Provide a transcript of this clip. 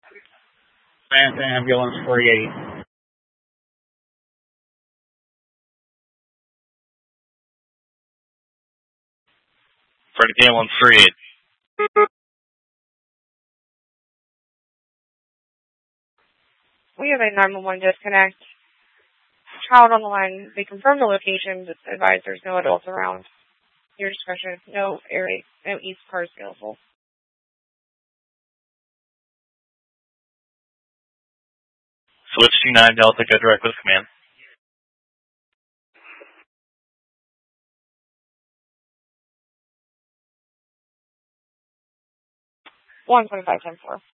Advance ambulance 48. Freddie ambulance 38. We have a 911 disconnect. Child on the line. They confirm the location, but advise there's no adults around. Your discretion. No east cars available. Switch T9 Delta, go direct with command. 125-10-4.